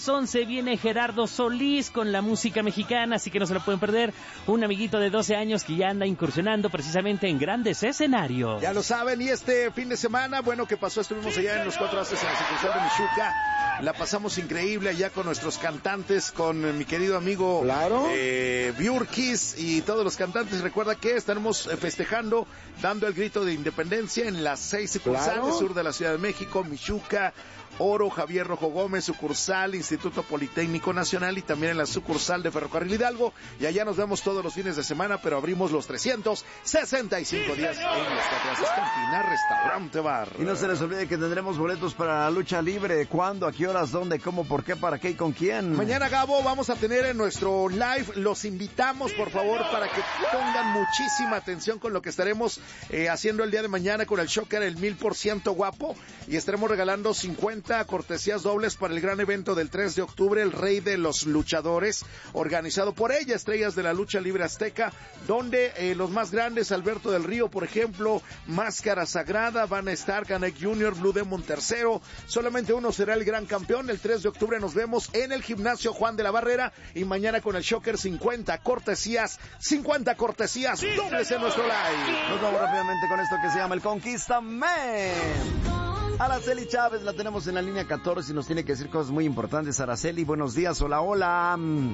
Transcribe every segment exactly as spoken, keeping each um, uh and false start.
las once viene Gerardo Solís con la música mexicana, así que no se lo pueden perder. Un amiguito de doce años que ya anda incursionando precisamente en grandes escenarios. Ya lo saben, y este fin de semana, bueno, ¿qué pasó? Estuvimos allá en los Cuatro Haces en la sucursal de Michuca. La pasamos increíble allá con nuestros cantantes, con mi querido amigo claro. eh, Biurkis y todos los cantantes. Recuerda que estaremos festejando, dando el grito de independencia en las seis sucursales claro. sur de la Ciudad de México, Michuca, Oro, Javier Rojo Gómez, sucursal, Instituto Politécnico Nacional, y también en la sucursal de Ferrocarril Hidalgo. Y allá nos vemos todos los fines de semana, pero abrimos los trescientos sesenta y cinco días en las Cuatro Haces Cantina, Restaurante Bar. Y no se les olvide que tendremos boletos para la lucha libre. ¿Cuándo? ¿A qué horas? ¿Dónde? ¿Cómo? ¿Por qué? ¿Para qué? ¿Y con quién? Mañana, Gabo, vamos a tener en nuestro live. Los invitamos, por favor, para que pongan muchísima atención con lo que estaremos eh, haciendo el día de mañana con el Shocker, el mil por ciento guapo. Y estaremos regalando cincuenta cortesías dobles para el gran evento del tres de octubre, el Rey de los Luchadores, organizado por ella, estrellas de la lucha libre azteca, donde eh, los más grandes, Alberto del Río, por ejemplo, Máscara Sagrada, van a estar Canek junior, Blue Demon tercero, solamente uno será el gran campeón. El tres de octubre nos vemos en el gimnasio Juan de la Barrera, y mañana con el Shocker cincuenta cortesías, cincuenta cortesías dobles en nuestro live. Nos vamos rápidamente con esto que se llama el Conquístame. Araceli Chávez la tenemos en la línea catorce y nos tiene que decir cosas muy importantes. Araceli, buenos días, hola, hola.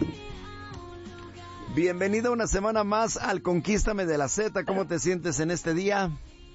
Bienvenida una semana más al Conquístame de la Z. ¿Cómo te sientes en este día?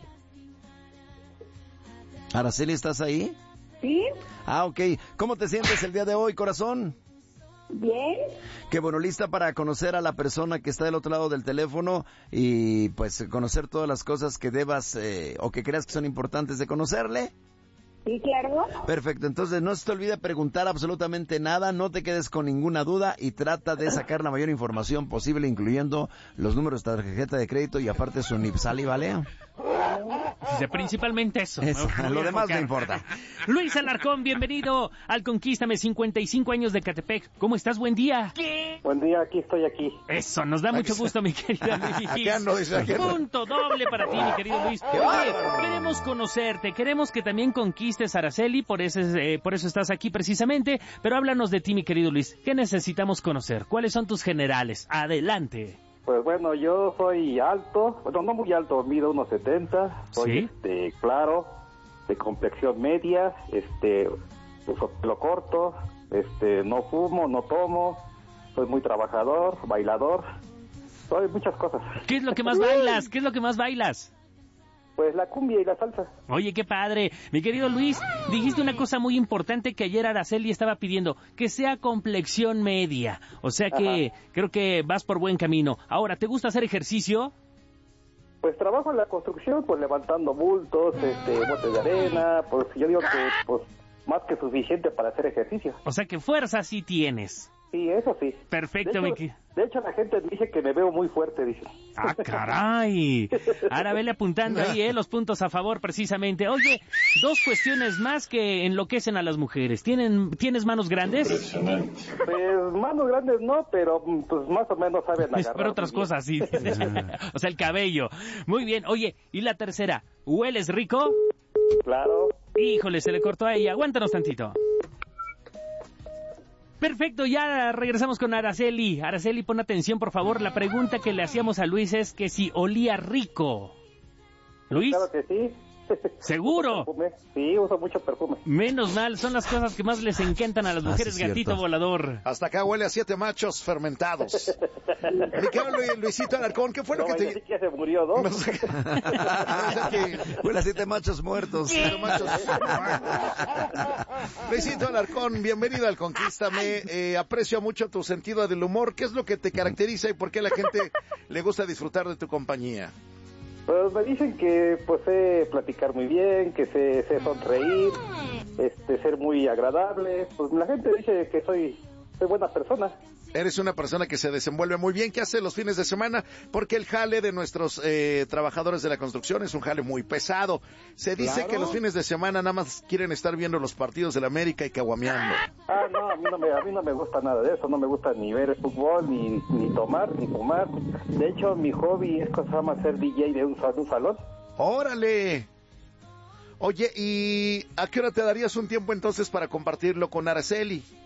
Araceli, ¿estás ahí? Sí. Ah, ok. ¿Cómo te sientes el día de hoy, corazón? Bien. Qué bueno, lista para conocer a la persona que está del otro lado del teléfono y pues conocer todas las cosas que debas eh, o que creas que son importantes de conocerle. Sí, claro. Perfecto, entonces no se te olvide preguntar absolutamente nada, no te quedes con ninguna duda y trata de sacar la mayor información posible, incluyendo los números de tarjeta de crédito y aparte su N I P, ¿sale, vale? Principalmente eso. eso lo demás no importa. Luis Alarcón, bienvenido al Conquístame, cincuenta y cinco años de Catepec. ¿Cómo estás? Buen día. Buen día, aquí estoy aquí. Eso, nos da mucho gusto, mi querido Luis. Acá no, dice, acá no. Punto doble para ti, mi querido Luis. Oye, queremos conocerte, queremos que también conquistes a Araceli, por eso, eh, por eso estás aquí precisamente, pero háblanos de ti, mi querido Luis. ¿Qué necesitamos conocer? ¿Cuáles son tus generales? Adelante. Pues bueno, yo soy alto, bueno, no muy alto, mido unos setenta, soy ¿Sí? este, claro, de complexión media, este, uso pelo corto, este, no fumo, no tomo, soy muy trabajador, bailador, soy muchas cosas. ¿Qué es lo que más bailas? ¿Qué es lo que más bailas? Pues la cumbia y la salsa. Oye, qué padre. Mi querido Luis, dijiste una cosa muy importante que ayer Araceli estaba pidiendo, que sea complexión media. O sea que Ajá. creo que vas por buen camino. Ahora, ¿te gusta hacer ejercicio? Pues trabajo en la construcción, pues levantando bultos, este, botes de arena, pues yo digo que pues más que suficiente para hacer ejercicio. O sea que fuerza sí tienes. Sí, eso sí. Perfecto, de hecho, mi... de hecho, la gente dice que me veo muy fuerte, dice. ¡Ah, caray! Ahora vele apuntando ahí, ¿eh? Los puntos a favor, precisamente. Oye, dos cuestiones más que enloquecen a las mujeres. ¿Tienen, ¿Tienes manos grandes? Pues manos grandes no, pero pues más o menos saben agarrar. Pero otras cosas, sí. O sea, el cabello. Muy bien. Oye, y la tercera, ¿hueles rico? Claro. Híjole, se le cortó a ella. Aguántanos tantito. Perfecto, ya regresamos con Araceli. Araceli, pon atención, por favor. La pregunta que le hacíamos a Luis es que si olía rico. ¿Luis? Claro que sí. ¿Seguro? Sí, uso mucho perfume. Menos mal, son las cosas que más les encantan a las mujeres, ah, sí, gatito volador. Hasta acá huele a siete machos fermentados. Mi querido Luisito Alarcón, ¿qué fue no, lo que te...? Que se murió, ¿no? no sé. Huele a siete machos muertos. Siete machos. Luisito Alarcón, bienvenido al Conquístame. Eh, aprecio mucho tu sentido del humor. ¿Qué es lo que te caracteriza y por qué a la gente le gusta disfrutar de tu compañía? Pues me dicen que pues sé platicar muy bien, que sé, sé sonreír, este, ser muy agradable. Pues la gente dice que soy, soy buena persona. Eres una persona que se desenvuelve muy bien. ¿Qué hace los fines de semana? Porque el jale de nuestros eh, trabajadores de la construcción es un jale muy pesado. Se dice claro. que los fines de semana nada más quieren estar viendo los partidos de la América y caguameando. Ah, no, a mí no me, a mí no me gusta nada de eso. No me gusta ni ver fútbol, ni, ni tomar, ni fumar. De hecho, mi hobby es cosa más ser D J de un, de un salón. ¡Órale! Oye, ¿y a qué hora te darías un tiempo entonces para compartirlo con Araceli?